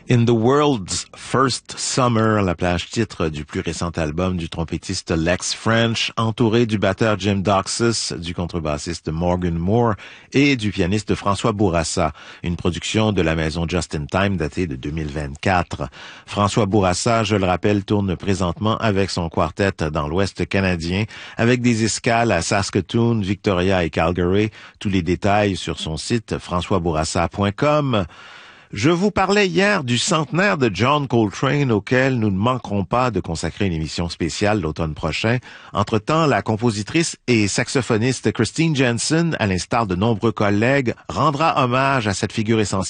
In the World's First Summer, la plage titre du plus récent album du trompettiste Lex French, entouré du batteur Jim Doxus, du contrebassiste Morgan Moore et du pianiste François Bourassa. Une production de la maison Just in Time datée de 2024. François Bourassa, je le rappelle, tourne présentement avec son quartet dans l'Ouest canadien, avec des escales à Saskatoon, Victoria et Calgary. Tous les détails sur son site françoisbourassa.com. Je vous parlais hier du centenaire de John Coltrane auquel nous ne manquerons pas de consacrer une émission spéciale l'automne prochain. Entre-temps, la compositrice et saxophoniste Christine Jensen, à l'instar de nombreux collègues, rendra hommage à cette figure essentielle